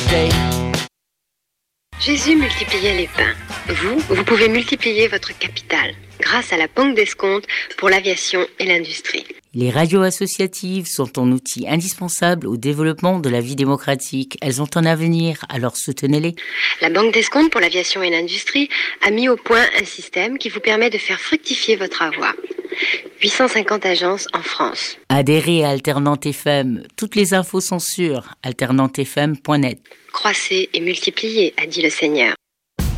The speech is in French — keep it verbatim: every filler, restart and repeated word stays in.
stay. Jésus multipliait les pains. Vous, vous pouvez multiplier votre capital grâce à la banque d'escompte pour l'aviation et l'industrie. Les radios associatives sont un outil indispensable au développement de la vie démocratique. Elles ont un avenir, alors soutenez-les. La banque d'escompte pour l'aviation et l'industrie a mis au point un système qui vous permet de faire fructifier votre avoir. huit cent cinquante agences en France. Adhérez à Alternante F M. Toutes les infos sont sur alternante f m point net. Croissez et multipliez, a dit le Seigneur.